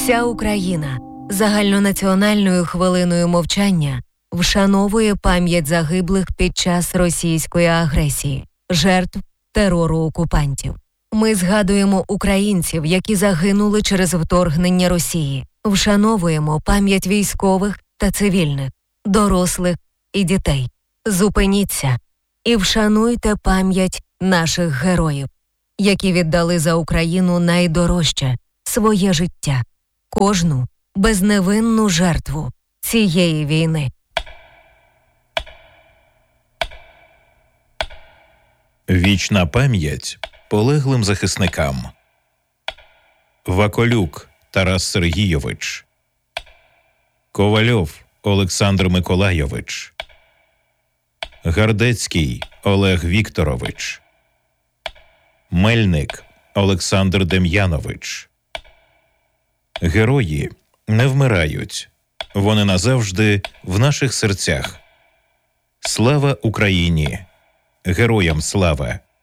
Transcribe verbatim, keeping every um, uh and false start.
Вся Україна загальнонаціональною хвилиною мовчання вшановує пам'ять загиблих під час російської агресії, жертв терору окупантів. Ми згадуємо українців, які загинули через вторгнення Росії. Вшановуємо пам'ять військових та цивільних, дорослих і дітей. Зупиніться і вшануйте пам'ять наших героїв, які віддали за Україну найдорожче – своє життя, кожну безневинну жертву цієї війни. Вічна пам'ять полеглим захисникам. Ваколюк Тарас Сергійович, Ковальов Олександр Миколайович, Гардецький Олег Вікторович, Мельник Олександр Дем'янович. Герої не вмирають. Вони назавжди в наших серцях. Слава Україні! Героям слава!